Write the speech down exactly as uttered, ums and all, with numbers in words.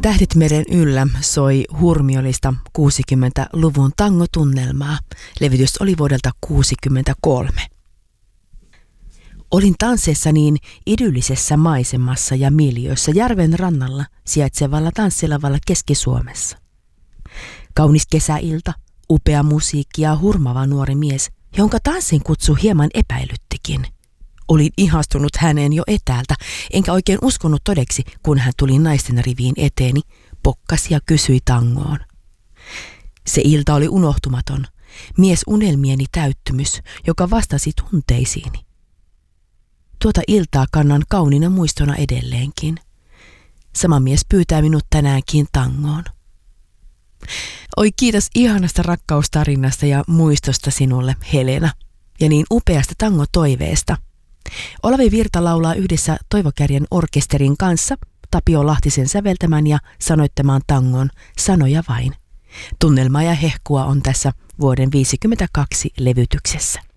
Tähdit meren yllä soi hurmiolista kuusikymmentäluvun tangotunnelmaa. Levitys oli vuodelta kuusikymmentäkolme. Olin tansseissa niin idyllisessä maisemassa ja miljöössä järven rannalla sijaitsevalla tanssilavalla Keski-Suomessa. Kaunis kesäilta, upea musiikki ja hurmava nuori mies, jonka tanssin kutsu hieman epäilyttikin. Olin ihastunut häneen jo etäältä, enkä oikein uskonut todeksi, kun hän tuli naisten riviin eteeni, pokkasi ja kysyi tangoon. Se ilta oli unohtumaton, mies unelmieni täyttymys, joka vastasi tunteisiini. Tuota iltaa kannan kauniina muistona edelleenkin. Sama mies pyytää minut tänäänkin tangoon. Oi kiitos ihanasta rakkaustarinasta ja muistosta sinulle, Helena, ja niin upeasta tangotoiveesta. Olavi Virta laulaa yhdessä Toivokärjen orkesterin kanssa Tapio Lahtisen säveltämän ja sanoittamaan tangon Sanoja vain. Tunnelmaa ja hehkua on tässä vuoden viisikymmentäkaksi levytyksessä.